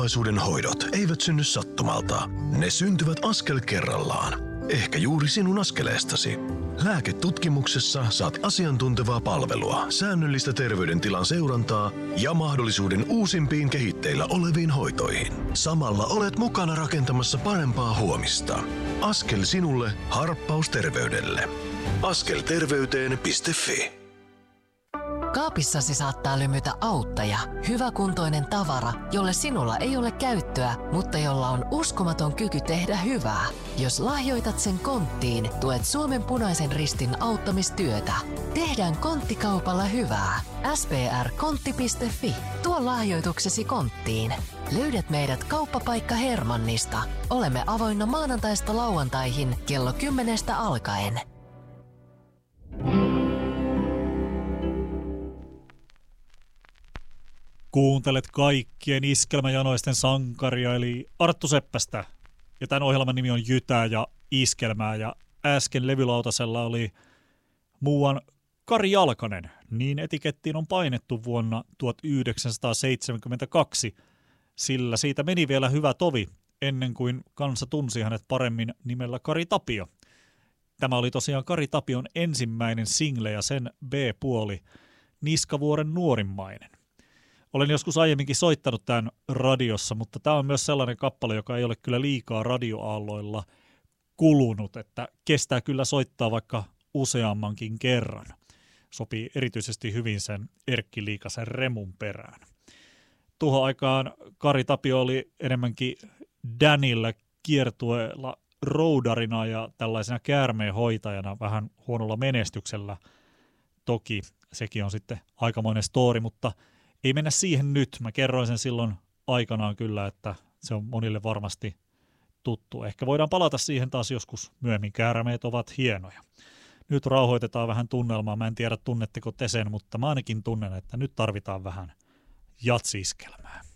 Tulevaisuuden hoidot eivät synny sattumalta. Ne syntyvät askel kerrallaan. Ehkä juuri sinun askeleestasi. Lääketutkimuksessa saat asiantuntevaa palvelua, säännöllistä terveydentilan seurantaa ja mahdollisuuden uusimpiin kehitteillä oleviin hoitoihin. Samalla olet mukana rakentamassa parempaa huomista. Askel sinulle, harppaus terveydelle. Askelterveyteen.fi. Kaapissasi saattaa lymytä auttaja, hyväkuntoinen tavara, jolle sinulla ei ole käyttöä, mutta jolla on uskomaton kyky tehdä hyvää. Jos lahjoitat sen konttiin, tuet Suomen Punaisen Ristin auttamistyötä. Tehdään konttikaupalla hyvää. sprkontti.fi. Tuo lahjoituksesi konttiin. Löydät meidät kauppapaikka Hermannista. Olemme avoinna maanantaista lauantaihin kello 10 alkaen. Kuuntelet kaikkien iskelmäjanoisten sankaria, eli Arttu Seppästä. Ja tämän ohjelman nimi on Jytää ja Iskelmää, ja äsken levylautasella oli muuan Kari Jalkanen. Niin etikettiin on painettu vuonna 1972, sillä siitä meni vielä hyvä tovi, ennen kuin kansa tunsi hänet paremmin nimellä Kari Tapio. Tämä oli tosiaan Kari Tapion ensimmäinen single ja sen B-puoli, Niskavuoren nuorimmainen. Olen joskus aiemminkin soittanut tämän radiossa, mutta tämä on myös sellainen kappale, joka ei ole kyllä liikaa radioaalloilla kulunut, että kestää kyllä soittaa vaikka useammankin kerran. Sopii erityisesti hyvin sen Erkki Liikasen Remun perään. Tuohon aikaan Kari Tapio oli enemmänkin Danillä kiertueella roudarina ja tällaisena käärmeenhoitajana vähän huonolla menestyksellä. Toki sekin on sitten aikamoinen story, mutta ei mennä siihen nyt. Mä kerroin sen silloin aikanaan kyllä, että se on monille varmasti tuttu. Ehkä voidaan palata siihen taas joskus myöhemmin. Käärmeet ovat hienoja. Nyt rauhoitetaan vähän tunnelmaa. Mä en tiedä, tunnetteko te sen, mutta mä ainakin tunnen, että nyt tarvitaan vähän jatsiskelmää.